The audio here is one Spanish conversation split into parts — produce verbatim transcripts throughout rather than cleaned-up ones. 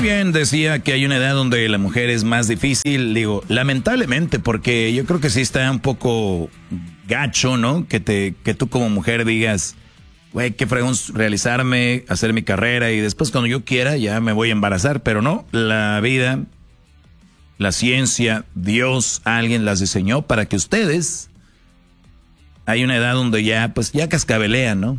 bien, decía que hay una edad donde la mujer es más difícil, digo, lamentablemente, porque yo creo que sí está un poco gacho, ¿no? Que te, que tú como mujer digas, güey, qué fregón realizarme, hacer mi carrera y después cuando yo quiera ya me voy a embarazar, pero no, la vida, la ciencia, Dios, alguien las diseñó para que ustedes, hay una edad donde ya, pues ya cascabelean, ¿no?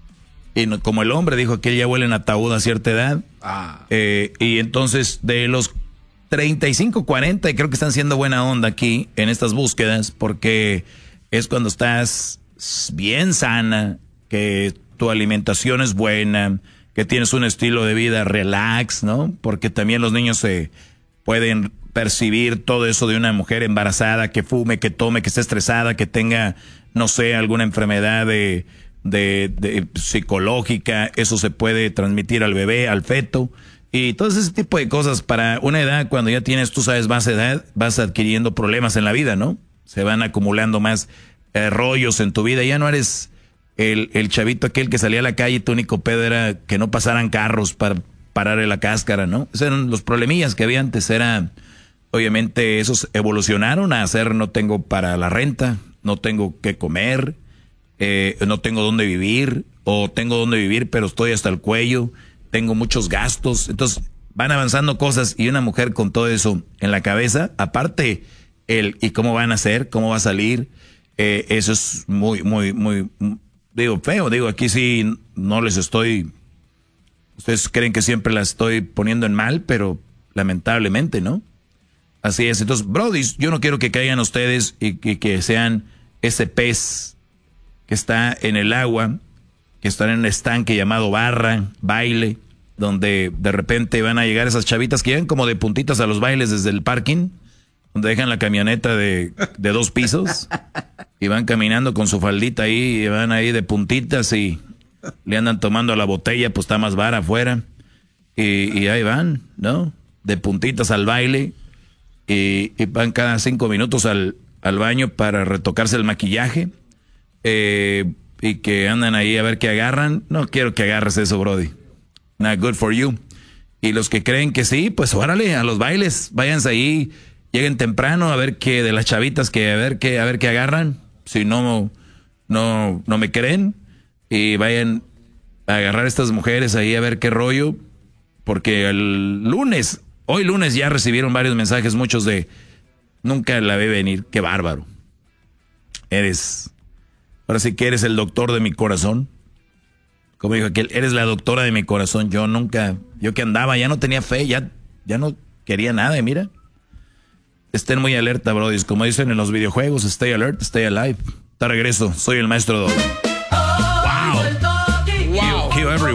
Y no, como el hombre dijo que él ya huele en ataúd a cierta edad. Ah. Eh, y entonces de los treinta y cinco, cuarenta, y creo que están siendo buena onda aquí en estas búsquedas, porque es cuando estás bien sana, que tu alimentación es buena, que tienes un estilo de vida relax, ¿no? Porque también los niños se pueden percibir todo eso de una mujer embarazada, que fume, que tome, que esté estresada, que tenga, no sé, alguna enfermedad de... De, de psicológica, eso se puede transmitir al bebé, al feto, y todo ese tipo de cosas. Para una edad, cuando ya tienes, tú sabes, más edad, vas adquiriendo problemas en la vida, ¿no? Se van acumulando más eh, rollos en tu vida, ya no eres el, el chavito aquel que salía a la calle y tu único pedo era que no pasaran carros para pararle la cáscara, ¿no? Esos eran los problemillas que había antes, era, obviamente esos evolucionaron a hacer, no tengo para la renta, no tengo que comer, Eh, no tengo dónde vivir, o tengo dónde vivir pero estoy hasta el cuello, tengo muchos gastos. Entonces van avanzando cosas y una mujer con todo eso en la cabeza, aparte el y cómo van a hacer, cómo va a salir, eh, eso es muy, muy, muy, digo, feo. Digo, aquí sí no les estoy, ustedes creen que siempre las estoy poniendo en mal, pero lamentablemente, ¿no? Así es. Entonces, brodis, yo no quiero que caigan ustedes y, y que sean ese pez que está en el agua, que está en un estanque llamado barra, baile, donde de repente van a llegar esas chavitas que llegan como de puntitas a los bailes desde el parking, donde dejan la camioneta de, de dos pisos y van caminando con su faldita ahí, y van ahí de puntitas y le andan tomando a la botella, pues está más vara afuera, y, y ahí van, ¿no? De puntitas al baile, y, y van cada cinco minutos al, al baño para retocarse el maquillaje. Eh, y que andan ahí a ver qué agarran. No quiero que agarres eso, brody. Not good for you. Y los que creen que sí, pues órale, a los bailes, váyanse ahí, lleguen temprano a ver qué de las chavitas, que a ver qué, a ver qué agarran. Si no, no, no me creen, y vayan a agarrar a estas mujeres ahí a ver qué rollo, porque el lunes, hoy lunes ya recibieron varios mensajes, muchos de nunca la ve venir, qué bárbaro. Eres... Ahora sí que eres el doctor de mi corazón. Como dijo aquel, eres la doctora de mi corazón. Yo nunca, yo que andaba, ya no tenía fe, ya, ya no quería nada, y mira. Estén muy alerta, brodis. Como dicen en los videojuegos, stay alert, stay alive. Te regreso, soy el maestro Dog. Wow. Wow.